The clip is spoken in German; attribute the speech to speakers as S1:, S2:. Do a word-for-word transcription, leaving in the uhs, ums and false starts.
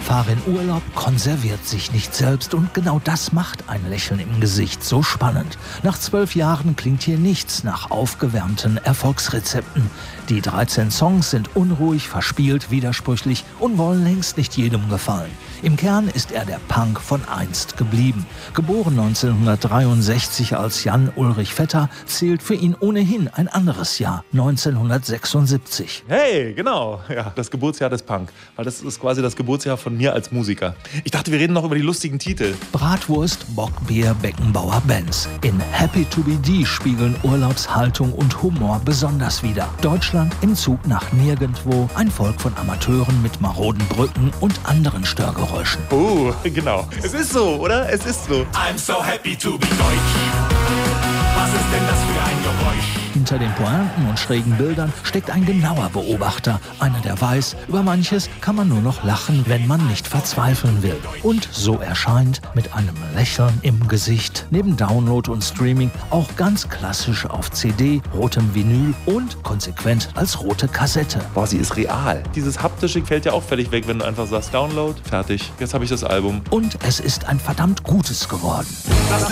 S1: fahre in Urlaub, konserviert sich nicht selbst und genau das macht ein Lächeln im Gesicht so spannend. Nach zwölf Jahren klingt hier nichts nach aufgewärmten Erfolgsrezepten. Die dreizehn Songs sind unruhig, verspielt, widersprüchlich und wollen längst nicht jedem gefallen. Im Kern ist er der Punk von einst geblieben. Geboren neunzehnhundertdreiundsechzig als Jan Ulrich Vetter, zählt für ihn ohnehin ein anderes Jahr, neunzehnhundertsechsundsiebzig.
S2: Hey, genau, ja, das Geburtsjahr des Punk. Weil das ist quasi das Geburtsjahr von mir als Musiker. Ich dachte, wir reden noch über die lustigen Titel.
S1: Bratwurst, Bockbier, Beckenbauer, Benz. In Happy to be D spiegeln Urlaubshaltung und Humor besonders wider. Deutschland im Zug nach nirgendwo, ein Volk von Amateuren mit maroden Brücken und anderen Störgeräuschen.
S2: Oh, genau. Es ist so, oder? Es ist so.
S3: I'm so happy to be Deutsch. Was ist denn das für ein Geräusch?
S1: Hinter den Pointen und schrägen Bildern steckt ein genauer Beobachter. Einer, der weiß, über manches kann man nur noch lachen, wenn man nicht verzweifeln will. Und so erscheint mit einem Lächeln im Gesicht, neben Download und Streaming, auch ganz klassisch auf C D, rotem Vinyl und konsequent als rote Kassette.
S2: Boah, sie ist real. Dieses haptische fällt ja auch völlig weg, wenn du einfach sagst, Download, fertig. Jetzt habe ich das Album.
S1: Und es ist ein verdammt gutes geworden.